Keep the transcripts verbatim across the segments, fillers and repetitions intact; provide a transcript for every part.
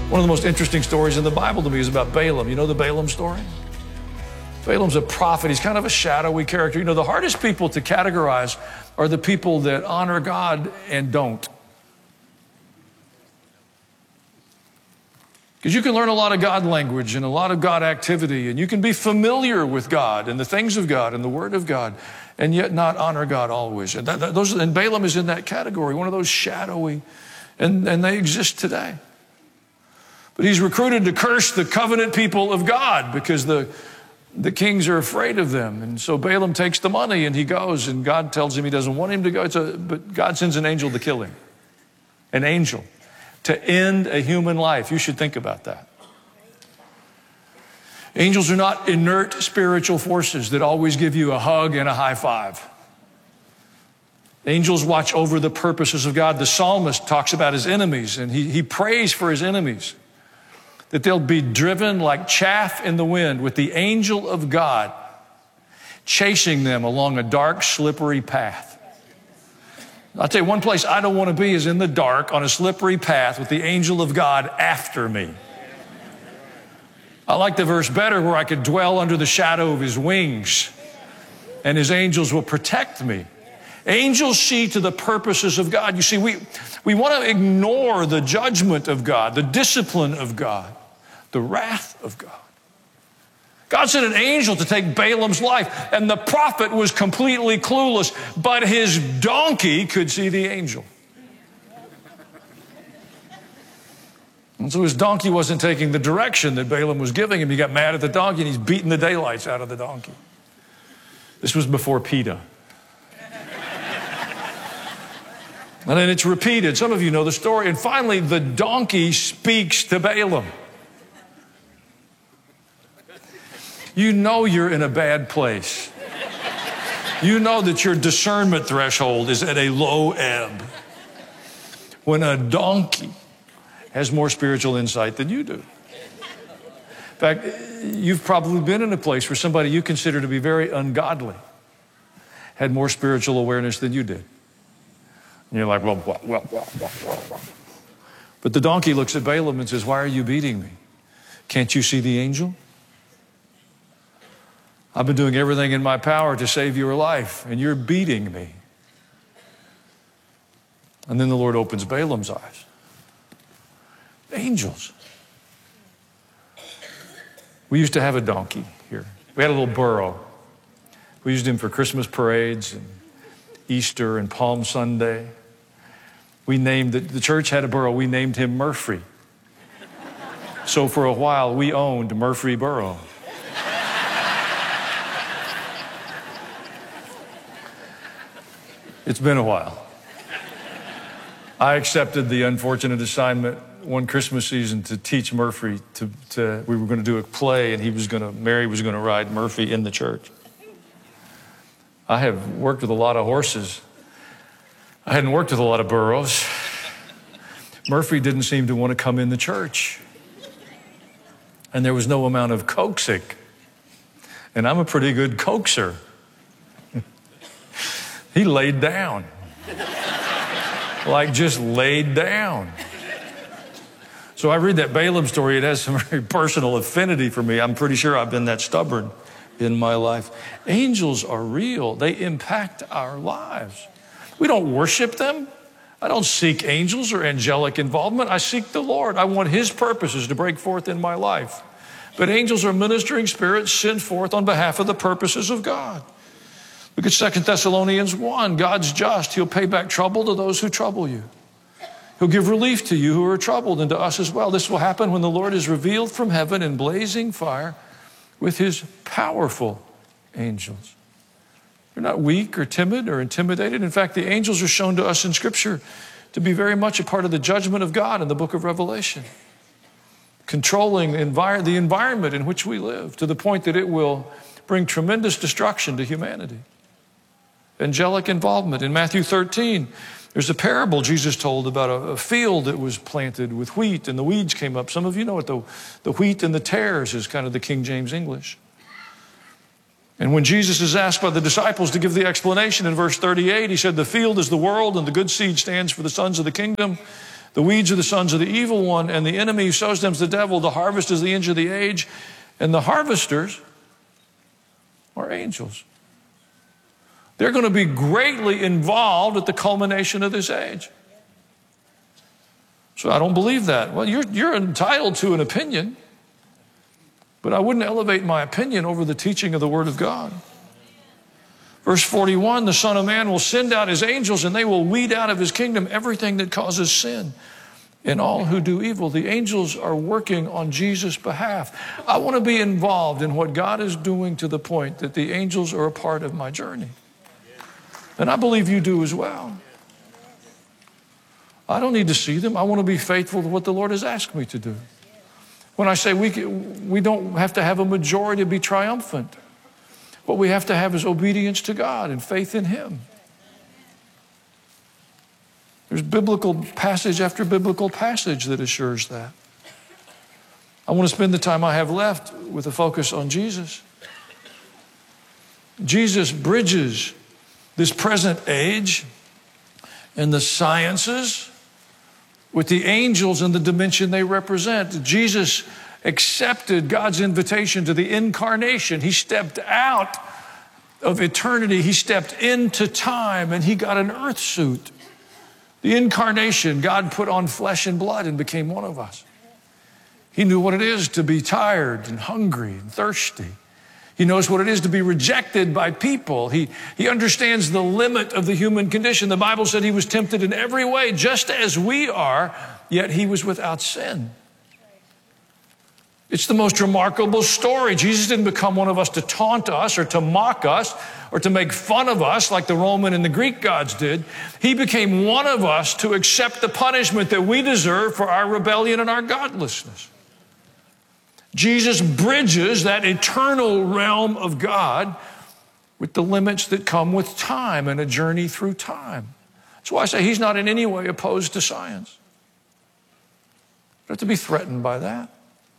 One of the most interesting stories in the Bible to me is about Balaam. You know the Balaam story? Balaam's a prophet. He's kind of a shadowy character. You know, the hardest people to categorize are the people that honor God and don't. Because you can learn a lot of God language and a lot of God activity, and you can be familiar with God and the things of God and the Word of God, and yet not honor God always. And, that, that, those, and Balaam is in that category, one of those shadowy, and, and they exist today. But he's recruited to curse the covenant people of God because the, the kings are afraid of them. And so Balaam takes the money and he goes, and God tells him he doesn't want him to go. It's a, but God sends an angel to kill him. An angel to end a human life. You should think about that. Angels are not inert spiritual forces that always give you a hug and a high five. Angels watch over the purposes of God. The psalmist talks about his enemies, and he, he prays for his enemies, that they'll be driven like chaff in the wind with the angel of God chasing them along a dark, slippery path. I'll tell you, one place I don't want to be is in the dark on a slippery path with the angel of God after me. I like the verse better where I could dwell under the shadow of his wings and his angels will protect me. Angels see to the purposes of God. You see, we, we want to ignore the judgment of God, the discipline of God, the wrath of God. God sent an angel to take Balaam's life, and the prophet was completely clueless, but his donkey could see the angel. And so his donkey wasn't taking the direction that Balaam was giving him. He got mad at the donkey, and he's beating the daylights out of the donkey. This was before PETA. And then it's repeated. Some of you know the story. And finally, the donkey speaks to Balaam. You know you're in a bad place. You know that your discernment threshold is at a low ebb when a donkey has more spiritual insight than you do. In fact, you've probably been in a place where somebody you consider to be very ungodly had more spiritual awareness than you did. And you're like, well, well, well, well, well, well. But the donkey looks at Balaam and says, why are you beating me? Can't you see the angel? I've been doing everything in my power to save your life, and you're beating me. And then the Lord opens Balaam's eyes. Angels. We used to have a donkey here. We had a little burro. We used him for Christmas parades and Easter and Palm Sunday. We named it, the church had a burro, we named him Murphy. So for a while, we owned Murphy Burro. It's been a while. I accepted the unfortunate assignment one Christmas season to teach Murphy to, to we were going to do a play, and he was going to, Mary was going to ride Murphy in the church. I have worked with a lot of horses. I hadn't worked with a lot of burros. Murphy didn't seem to want to come in the church. And there was no amount of coaxing. And I'm a pretty good coaxer. He laid down. Like just laid down. So I read that Balaam story. It has some very personal affinity for me. I'm pretty sure I've been that stubborn in my life. Angels are real. They impact our lives. We don't worship them. I don't seek angels or angelic involvement. I seek the Lord. I want his purposes to break forth in my life. But angels are ministering spirits sent forth on behalf of the purposes of God. Look at Second Thessalonians one. God's just. He'll pay back trouble to those who trouble you. He'll give relief to you who are troubled, and to us as well. This will happen when the Lord is revealed from heaven in blazing fire with his powerful angels. They're not weak or timid or intimidated. In fact, the angels are shown to us in Scripture to be very much a part of the judgment of God in the book of Revelation, controlling the environment in which we live to the point that it will bring tremendous destruction to humanity. Angelic involvement. In Matthew thirteen, there's a parable Jesus told about a, a field that was planted with wheat and the weeds came up. Some of you know it, the, the wheat and the tares is kind of the King James English. And when Jesus is asked by the disciples to give the explanation in verse thirty-eight, he said, the field is the world and the good seed stands for the sons of the kingdom. The weeds are the sons of the evil one, and the enemy who sows them is the devil. The harvest is the end of the age, and the harvesters are angels. They're going to be greatly involved at the culmination of this age. So I don't believe that. Well, you're, you're entitled to an opinion, but I wouldn't elevate my opinion over the teaching of the Word of God. Verse forty-one, the Son of Man will send out his angels, and they will weed out of his kingdom everything that causes sin and all who do evil. The angels are working on Jesus' behalf. I want to be involved in what God is doing to the point that the angels are a part of my journey. And I believe you do as well. I don't need to see them. I want to be faithful to what the Lord has asked me to do. When I say we, we don't have to have a majority to be triumphant. What we have to have is obedience to God and faith in Him. There's biblical passage after biblical passage that assures that. I want to spend the time I have left with a focus on Jesus. Jesus bridges this present age and the sciences with the angels and the dimension they represent. Jesus accepted God's invitation to the incarnation. He stepped out of eternity. He stepped into time, and he got an earth suit. The incarnation, God put on flesh and blood and became one of us. He knew what it is to be tired and hungry and thirsty. He knows what it is to be rejected by people. He, he understands the limit of the human condition. The Bible said he was tempted in every way, just as we are, yet he was without sin. It's the most remarkable story. Jesus didn't become one of us to taunt us or to mock us or to make fun of us like the Roman and the Greek gods did. He became one of us to accept the punishment that we deserve for our rebellion and our godlessness. Jesus bridges that eternal realm of God with the limits that come with time and a journey through time. That's why I say he's not in any way opposed to science. You don't have to be threatened by that.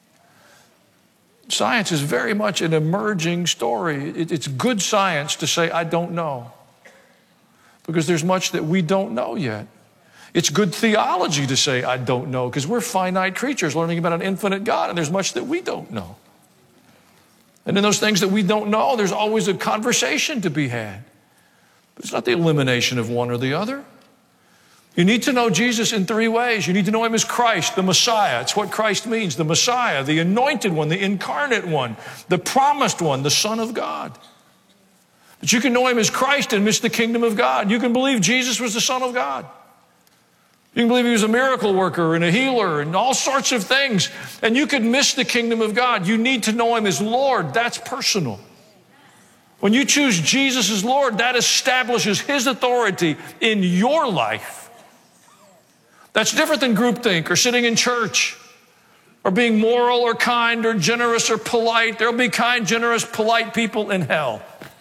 Science is very much an emerging story. It's good science to say, I don't know, because there's much that we don't know yet. It's good theology to say, I don't know, because we're finite creatures learning about an infinite God, and there's much that we don't know. And in those things that we don't know, there's always a conversation to be had. But it's not the elimination of one or the other. You need to know Jesus in three ways. You need to know him as Christ, the Messiah. It's what Christ means, the Messiah, the anointed one, the incarnate one, the promised one, the Son of God. But you can know him as Christ and miss the kingdom of God. You can believe Jesus was the Son of God. You can believe he was a miracle worker and a healer and all sorts of things, and you could miss the kingdom of God. You need to know him as Lord. That's personal. When you choose Jesus as Lord, that establishes his authority in your life. That's different than groupthink or sitting in church or being moral or kind or generous or polite. There'll be kind, generous, polite people in hell.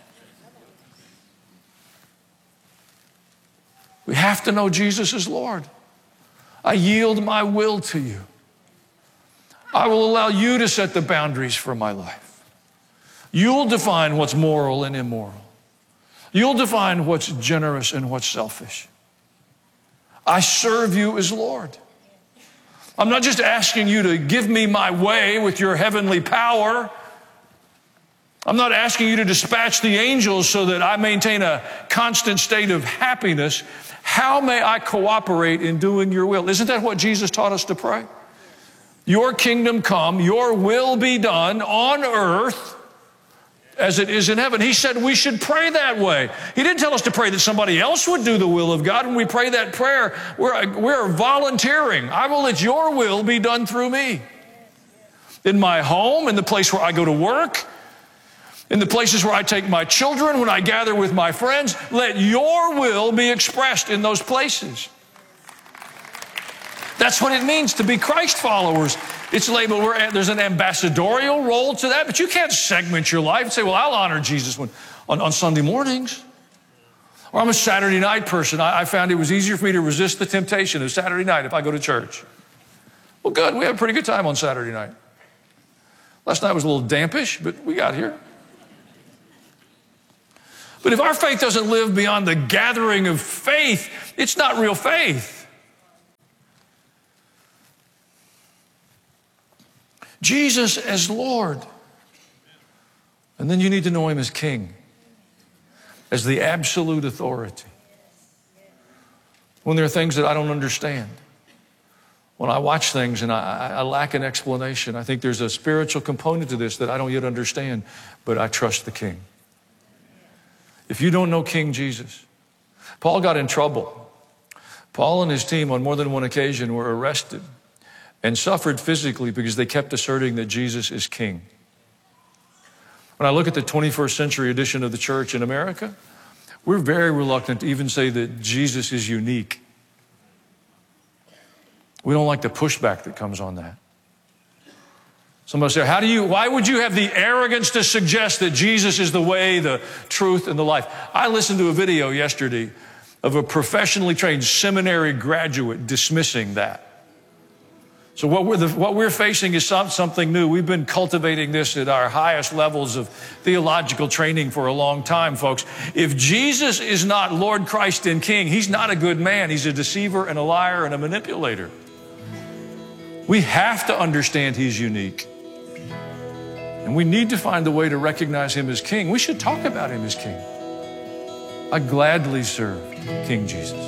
We have to know Jesus as Lord. I yield my will to you. I will allow you to set the boundaries for my life. You'll define what's moral and immoral. You'll define what's generous and what's selfish. I serve you as Lord. I'm not just asking you to give me my way with your heavenly power. I'm not asking you to dispatch the angels so that I maintain a constant state of happiness. How may I cooperate in doing your will? Isn't that what Jesus taught us to pray? Your kingdom come, your will be done on earth as it is in heaven. He said we should pray that way. He didn't tell us to pray that somebody else would do the will of God. When we pray that prayer, we're, we're volunteering. I will let your will be done through me. In my home, in the place where I go to work, in the places where I take my children, when I gather with my friends, let your will be expressed in those places. That's what it means to be Christ followers. It's labeled, where there's an ambassadorial role to that, but you can't segment your life and say, well, I'll honor Jesus when, on, on Sunday mornings. Or I'm a Saturday night person. I, I found it was easier for me to resist the temptation of Saturday night if I go to church. Well, good. We had a pretty good time on Saturday night. Last night was a little dampish, but we got here. But if our faith doesn't live beyond the gathering of faith, it's not real faith. Jesus as Lord. And then you need to know him as King, as the absolute authority. When there are things that I don't understand, when I watch things and I, I lack an explanation, I think there's a spiritual component to this that I don't yet understand, but I trust the King. If you don't know King Jesus, Paul got in trouble. Paul and his team on more than one occasion were arrested and suffered physically because they kept asserting that Jesus is King. When I look at the twenty-first century edition of the church in America, we're very reluctant to even say that Jesus is unique. We don't like the pushback that comes on that. Somebody say, how do you, why would you have the arrogance to suggest that Jesus is the way, the truth, and the life? I listened to a video yesterday of a professionally trained seminary graduate dismissing that. So what we're, the, what we're facing is some, something new. We've been cultivating this at our highest levels of theological training for a long time, folks. If Jesus is not Lord, Christ, and King, he's not a good man. He's a deceiver and a liar and a manipulator. We have to understand he's unique. And we need to find a way to recognize him as King. We should talk about him as King. I gladly serve King Jesus.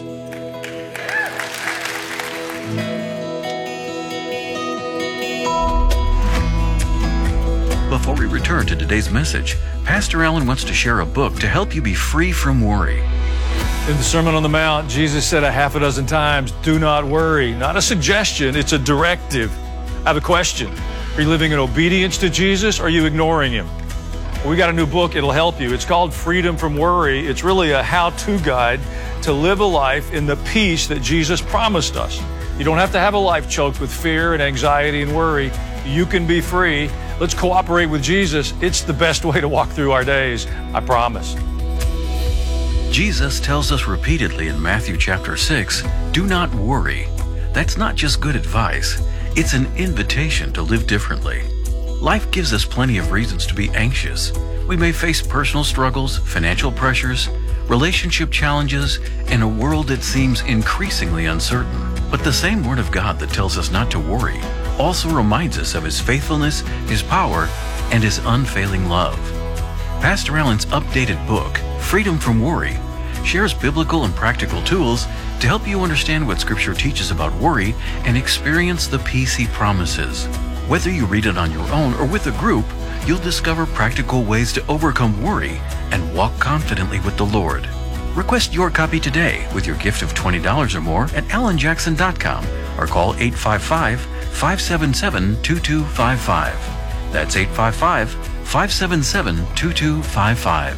Before we return to today's message, Pastor Allen wants to share a book to help you be free from worry. In the Sermon on the Mount, Jesus said a half a dozen times, do not worry. Not a suggestion, it's a directive. I have a question. Are you living in obedience to Jesus or are you ignoring him? Well, we got a new book, it'll help you. It's called Freedom from Worry. It's really a how-to guide to live a life in the peace that Jesus promised us. You don't have to have a life choked with fear and anxiety and worry. You can be free. Let's cooperate with Jesus. It's the best way to walk through our days, I promise. Jesus tells us repeatedly in Matthew chapter six, do not worry. That's not just good advice. It's an invitation to live differently. Life gives us plenty of reasons to be anxious. We may face personal struggles, financial pressures, relationship challenges, and a world that seems increasingly uncertain. But the same Word of God that tells us not to worry also reminds us of his faithfulness, his power, and his unfailing love. Pastor Allen's updated book, Freedom from Worry, shares biblical and practical tools to help you understand what Scripture teaches about worry and experience the peace he promises. Whether you read it on your own or with a group, you'll discover practical ways to overcome worry and walk confidently with the Lord. Request your copy today with your gift of twenty dollars or more at alan jackson dot com or call eight five five, five seven seven, two two five five. That's eight five five, five seven seven, two two five five.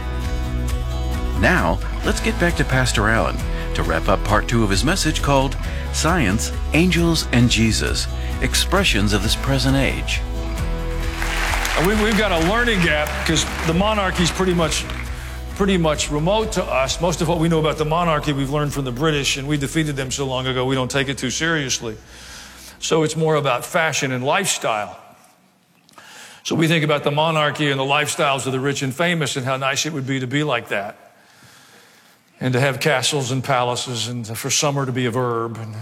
Now, let's get back to Pastor Allen to wrap up part two of his message called Science, Angels, and Jesus, Expressions of this Present Age. We, we've got a learning gap because the monarchy is pretty much, pretty much remote to us. Most of what we know about the monarchy we've learned from the British, and we defeated them so long ago we don't take it too seriously. So it's more about fashion and lifestyle. So we think about the monarchy and the lifestyles of the rich and famous and how nice it would be to be like that. And to have castles and palaces and for summer to be a verb and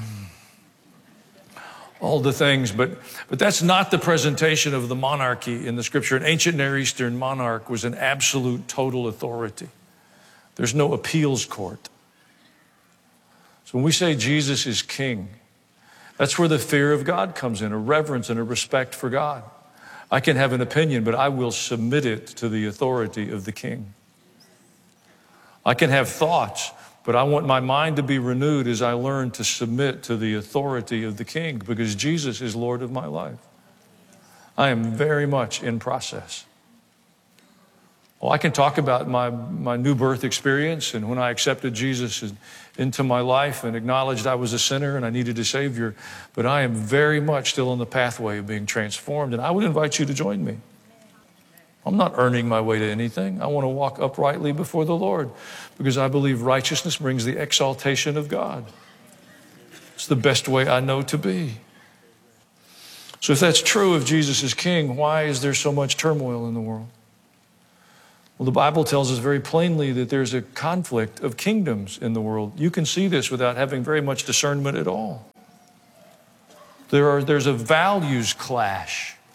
all the things. But, but that's not the presentation of the monarchy in the Scripture. An ancient Near Eastern monarch was an absolute total authority. There's no appeals court. So when we say Jesus is King, that's where the fear of God comes in, a reverence and a respect for God. I can have an opinion, but I will submit it to the authority of the King. I can have thoughts, but I want my mind to be renewed as I learn to submit to the authority of the King, because Jesus is Lord of my life. I am very much in process. Well, I can talk about my, my new birth experience and when I accepted Jesus into my life and acknowledged I was a sinner and I needed a Savior, but I am very much still on the pathway of being transformed, and I would invite you to join me. I'm not earning my way to anything. I want to walk uprightly before the Lord because I believe righteousness brings the exaltation of God. It's the best way I know to be. So if that's true, if Jesus is King, why is there so much turmoil in the world? Well, the Bible tells us very plainly that there's a conflict of kingdoms in the world. You can see this without having very much discernment at all. There are, there's a values clash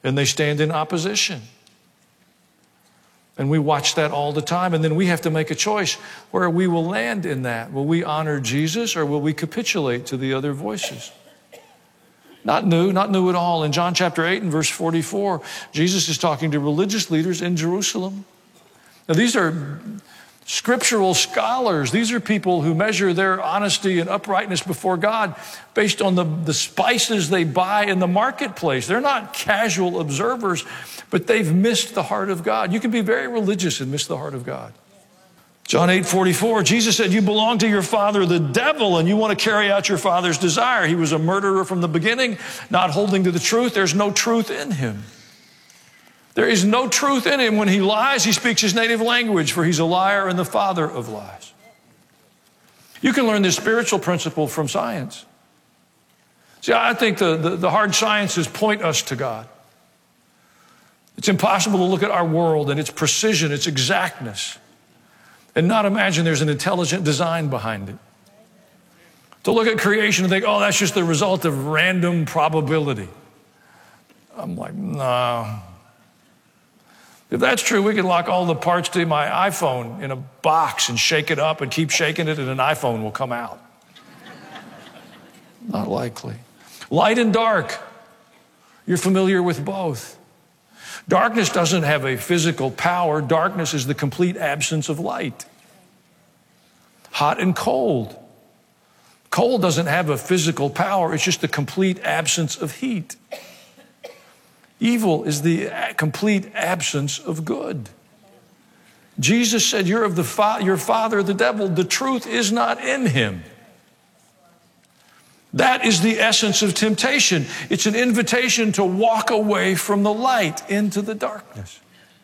and they stand in opposition. And we watch that all the time, and then we have to make a choice where we will land in that. Will we honor Jesus, or will we capitulate to the other voices? Not new, not new at all. In John chapter eight and verse forty-four, Jesus is talking to religious leaders in Jerusalem. Now these are scriptural scholars. These are people who measure their honesty and uprightness before God based on the, the spices they buy in the marketplace. They're not casual observers, but they've missed the heart of God. You can be very religious and miss the heart of God. John eight forty-four, Jesus said, you belong to your father, the devil, and you want to carry out your father's desire. He was a murderer from the beginning, not holding to the truth. There's no truth in him. There is no truth in him. When he lies, he speaks his native language, for he's a liar and the father of lies. You can learn this spiritual principle from science. See, I think the, the, the hard sciences point us to God. It's impossible to look at our world and its precision, its exactness, and not imagine there's an intelligent design behind it. To look at creation and think, oh, that's just the result of random probability. I'm like, no. If that's true, we could lock all the parts to my iPhone in a box and shake it up and keep shaking it, and an iPhone will come out. Not likely. Light and dark. You're familiar with both. Darkness doesn't have a physical power. Darkness is the complete absence of light. Hot and cold. Cold doesn't have a physical power. It's just the complete absence of heat. Evil is the complete absence of good. Jesus said, you're of the fa- your father, the devil. The truth is not in him. That is the essence of temptation. It's an invitation to walk away from the light into the darkness.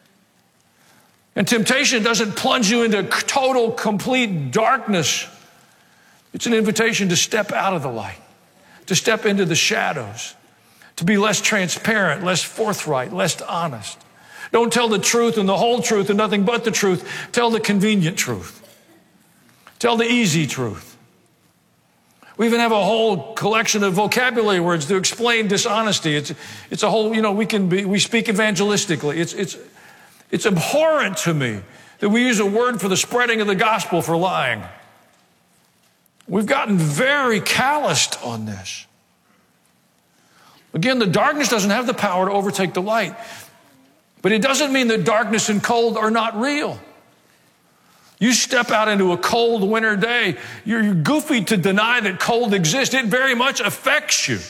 And temptation doesn't plunge you into total, complete darkness. It's an invitation to step out of the light, to step into the shadows, to be less transparent, less forthright, less honest. Don't tell the truth and the whole truth and nothing but the truth. Tell the convenient truth. Tell the easy truth. We even have a whole collection of vocabulary words to explain dishonesty. It's, it's a whole, you know, we can be, we speak evangelistically. It's, it's, it's abhorrent to me that we use a word for the spreading of the gospel for lying. We've gotten very calloused on this. Again, the darkness doesn't have the power to overtake the light, but it doesn't mean that darkness and cold are not real. You step out into a cold winter day, you're goofy to deny that cold exists. It very much affects you.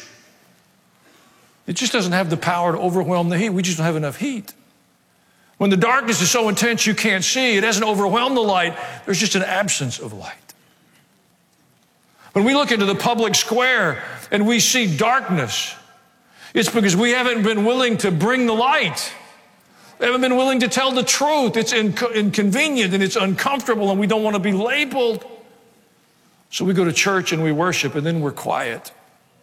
It just doesn't have the power to overwhelm the heat. We just don't have enough heat. When the darkness is so intense you can't see, it hasn't overwhelmed the light. There's just an absence of light. When we look into the public square and we see darkness, it's because we haven't been willing to bring the light. We haven't been willing to tell the truth. It's inco- inconvenient and it's uncomfortable and we don't want to be labeled. So we go to church and we worship and then we're quiet.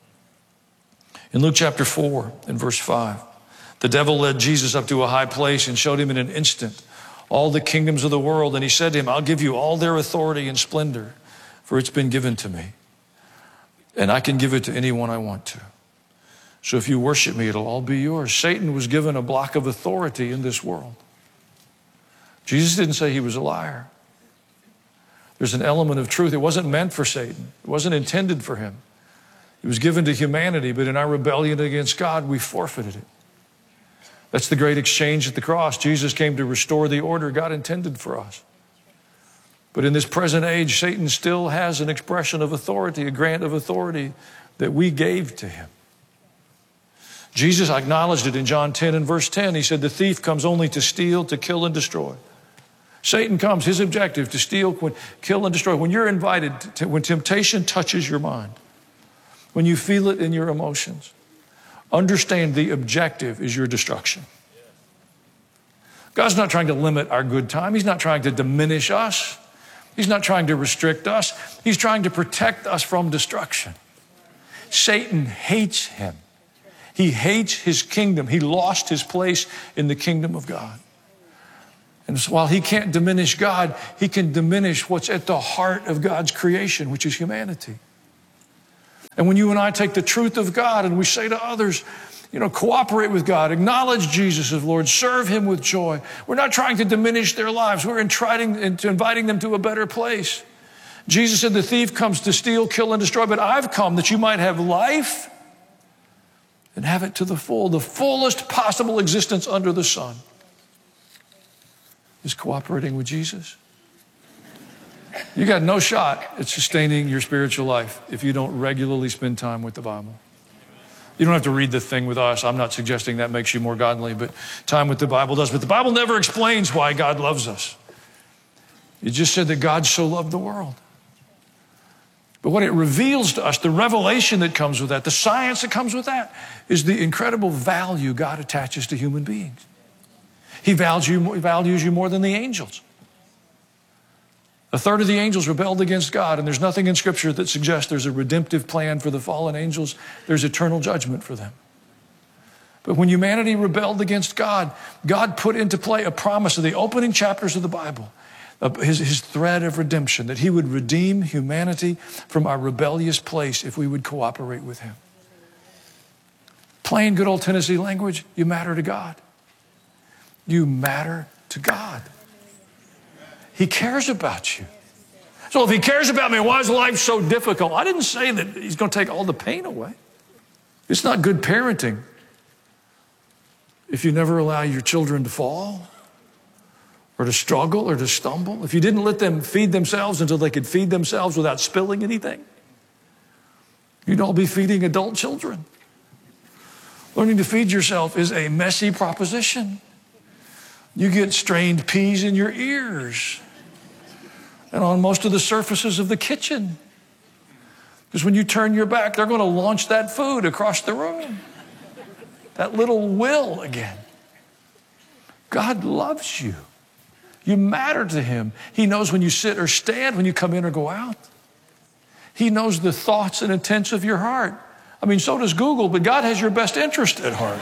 In Luke chapter four and verse five, the devil led Jesus up to a high place and showed him in an instant all the kingdoms of the world. And he said to him, I'll give you all their authority and splendor, for it's been given to me. And I can give it to anyone I want to. So if you worship me, it'll all be yours. Satan was given a block of authority in this world. Jesus didn't say he was a liar. There's an element of truth. It wasn't meant for Satan. It wasn't intended for him. It was given to humanity, but in our rebellion against God, we forfeited it. That's the great exchange at the cross. Jesus came to restore the order God intended for us. But in this present age, Satan still has an expression of authority, a grant of authority that we gave to him. Jesus acknowledged it in John ten and verse ten. He said, the thief comes only to steal, to kill, and destroy. Satan comes, his objective, to steal, kill, and destroy. When you're invited, to, when temptation touches your mind, when you feel it in your emotions, understand the objective is your destruction. God's not trying to limit our good time. He's not trying to diminish us. He's not trying to restrict us. He's trying to protect us from destruction. Satan hates him. He hates his kingdom. He lost his place in the kingdom of God. And so while he can't diminish God, he can diminish what's at the heart of God's creation, which is humanity. And when you and I take the truth of God and we say to others, you know, cooperate with God, acknowledge Jesus as Lord, serve him with joy. We're not trying to diminish their lives. We're inviting, inviting them to a better place. Jesus said, the thief comes to steal, kill, and destroy, but I've come that you might have life and have it to the full, the fullest possible existence under the sun. Is cooperating with Jesus. You got no shot at sustaining your spiritual life if you don't regularly spend time with the Bible. You don't have to read the thing with us. I'm not suggesting that makes you more godly, but time with the Bible does. But the Bible never explains why God loves us. It just said that God so loved the world. But what it reveals to us, the revelation that comes with that, the science that comes with that, is the incredible value God attaches to human beings. He values you, values you more than the angels. A third of the angels rebelled against God, and there's nothing in Scripture that suggests there's a redemptive plan for the fallen angels. There's eternal judgment for them. But when humanity rebelled against God, God put into play a promise of the opening chapters of the Bible, of his, his thread of redemption, that he would redeem humanity from our rebellious place if we would cooperate with him. Plain good old Tennessee language, you matter to God. You matter to God. He cares about you. So if he cares about me, why is life so difficult? I didn't say that he's going to take all the pain away. It's not good parenting if you never allow your children to fall or to struggle or to stumble. If you didn't let them feed themselves until they could feed themselves without spilling anything, you'd all be feeding adult children. Learning to feed yourself is a messy proposition. You get strained peas in your ears and on most of the surfaces of the kitchen. Because when you turn your back, they're going to launch that food across the room. That little will again. God loves you. You matter to him. He knows when you sit or stand, when you come in or go out. He knows the thoughts and intents of your heart. I mean, so does Google, but God has your best interest at heart.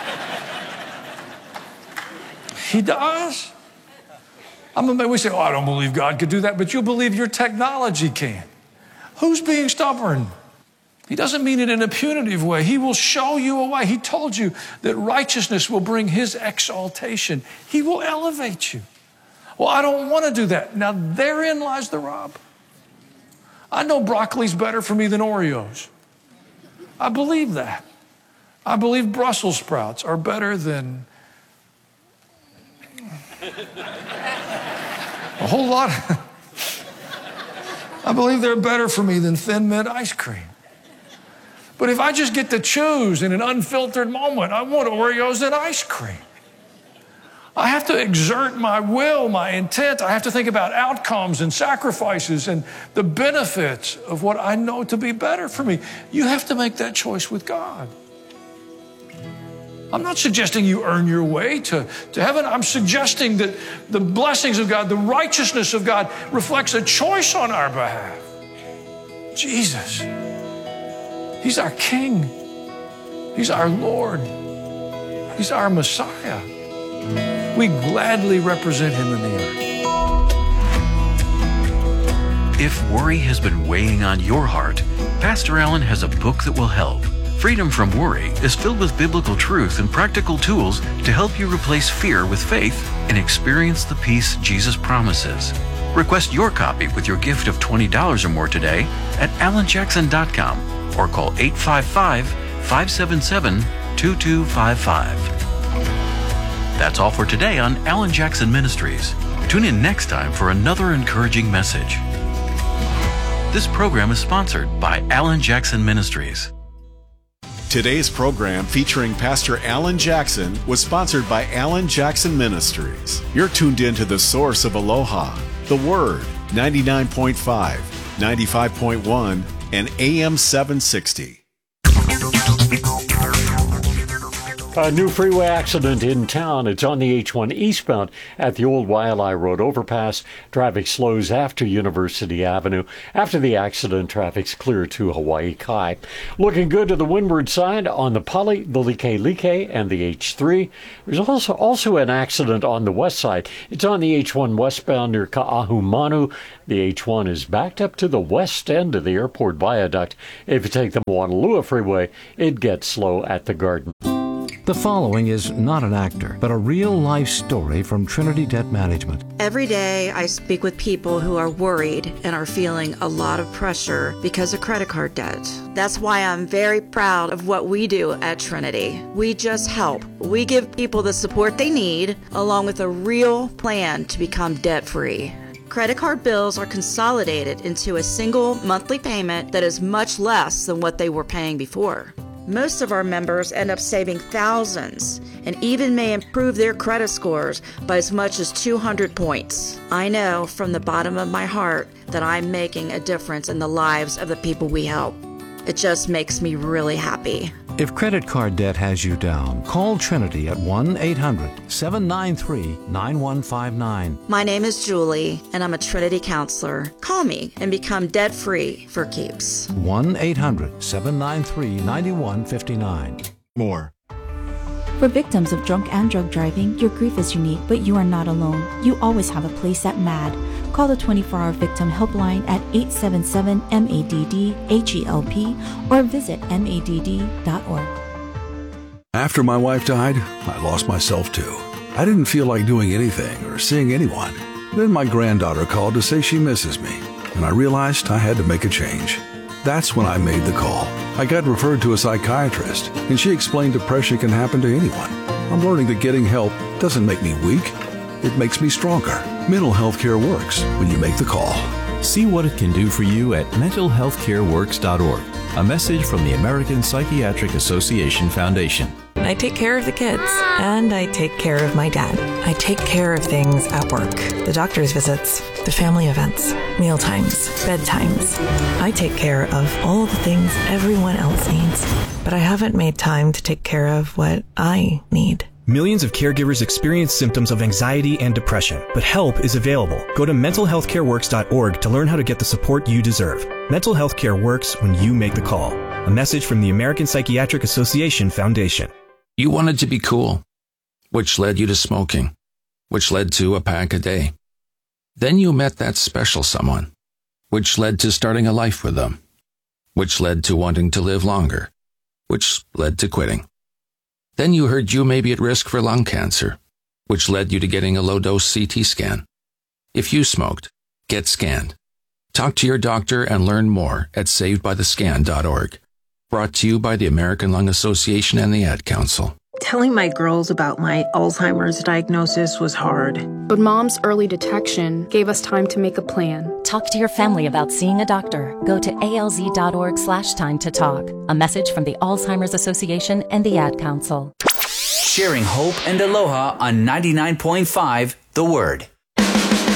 He does. I'm amazed. We say, oh, I don't believe God could do that, but you believe your technology can. Who's being stubborn? He doesn't mean it in a punitive way. He will show you a way. He told you that righteousness will bring his exaltation. He will elevate you. Well, I don't want to do that. Now, therein lies the rub. I know broccoli's better for me than Oreos. I believe that. I believe Brussels sprouts are better than a whole lot. I believe they're better for me than Thin Mint ice cream. But if I just get to choose in an unfiltered moment, I want Oreos and ice cream. I have to exert my will, my intent. I have to think about outcomes and sacrifices and the benefits of what I know to be better for me. You have to make that choice with God. I'm not suggesting you earn your way to, to heaven. I'm suggesting that the blessings of God, the righteousness of God reflects a choice on our behalf. Jesus. He's our King. He's our Lord. He's our Messiah. We gladly represent him in the earth. If worry has been weighing on your heart, Pastor Allen has a book that will help. Freedom from Worry is filled with biblical truth and practical tools to help you replace fear with faith and experience the peace Jesus promises. Request your copy with your gift of twenty dollars or more today at alan jackson dot com or call eight five five, five seven seven, two two five five. That's all for today on Alan Jackson Ministries. Tune in next time for another encouraging message. This program is sponsored by Alan Jackson Ministries. Today's program featuring Pastor Alan Jackson was sponsored by Alan Jackson Ministries. You're tuned in to the source of Aloha, the Word, ninety-nine point five, ninety-five point one, and A M seven sixty. A new freeway accident in town. It's on the H one eastbound at the old Waialae Road overpass. Traffic slows after University Avenue. After the accident, traffic's clear to Hawaii Kai. Looking good to the windward side on the Pali, the Like-Like, and the H three. There's also also an accident on the west side. It's on the H one westbound near Ka'ahumanu. The H one is backed up to the west end of the airport viaduct. If you take the Moanalua Freeway, it gets slow at the Garden. The following is not an actor, but a real-life story from Trinity Debt Management. Every day I speak with people who are worried and are feeling a lot of pressure because of credit card debt. That's why I'm very proud of what we do at Trinity. We just help. We give people the support they need, along with a real plan to become debt-free. Credit card bills are consolidated into a single monthly payment that is much less than what they were paying before. Most of our members end up saving thousands and even may improve their credit scores by as much as two hundred points. I know from the bottom of my heart that I'm making a difference in the lives of the people we help. It just makes me really happy. If credit card debt has you down, call Trinity at one eight hundred seven nine three nine one five nine. My name is Julie, and I'm a Trinity counselor. Call me and become debt-free for keeps. one eight hundred seven nine three nine one five nine. More. For victims of drunk and drug driving, your grief is unique, but you are not alone. You always have a place at M A D. Call the twenty-four hour Victim Helpline at eight seven seven M A D D H E L P or visit M A D D dot org. After my wife died, I lost myself too. I didn't feel like doing anything or seeing anyone. Then my granddaughter called to say she misses me, and I realized I had to make a change. That's when I made the call. I got referred to a psychiatrist, and she explained depression can happen to anyone. I'm learning that getting help doesn't make me weak. It makes me stronger. Mental health care works when you make the call. See what it can do for you at mental health care works dot org. A message from the American Psychiatric Association Foundation. I take care of the kids, and I take care of my dad. I take care of things at work. The doctor's visits, the family events, meal times, bedtimes. I take care of all the things everyone else needs. But I haven't made time to take care of what I need. Millions of caregivers experience symptoms of anxiety and depression, but help is available. Go to mental health care works dot org to learn how to get the support you deserve. Mental health care works when you make the call. A message from the American Psychiatric Association Foundation. You wanted to be cool, which led you to smoking, which led to a pack a day. Then you met that special someone, which led to starting a life with them, which led to wanting to live longer, which led to quitting. Then you heard you may be at risk for lung cancer, which led you to getting a low-dose C T scan. If you smoked, get scanned. Talk to your doctor and learn more at saved by the scan dot org. Brought to you by the American Lung Association and the Ad Council. Telling my girls about my Alzheimer's diagnosis was hard. But Mom's early detection gave us time to make a plan. Talk to your family about seeing a doctor. Go to A L Z dot org slash time to talk. A message from the Alzheimer's Association and the Ad Council. Sharing hope and aloha on ninety-nine point five The Word.